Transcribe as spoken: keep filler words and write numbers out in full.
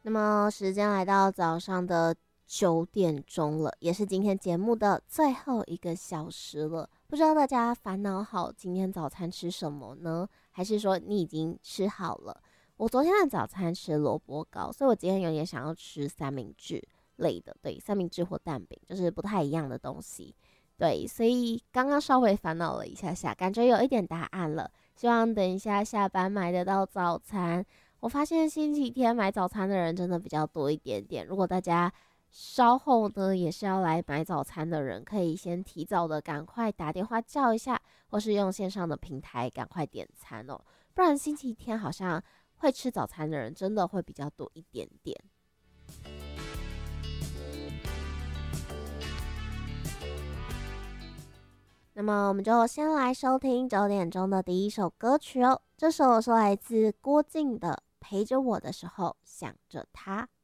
那么时间来到早上的九点钟了，也是今天节目的最后一个小时了。不知道大家烦恼好今天早餐吃什么呢？还是说你已经吃好了？我昨天的早餐吃萝卜糕，所以我今天有点想要吃三明治类的，对，三明治或蛋饼，就是不太一样的东西。对，所以刚刚稍微烦恼了一下下，感觉有一点答案了。希望等一下下班买得到早餐。我发现星期天买早餐的人真的比较多一点点。如果大家稍后呢也是要来买早餐的人，可以先提早的赶快打电话叫一下，或是用线上的平台赶快点餐哦。不然星期天好像会吃早餐的人真的会比较多一点点。那么我们就先来收听九点钟的第一首歌曲哦。这首是来自郭静的《陪着我的时候想着他》。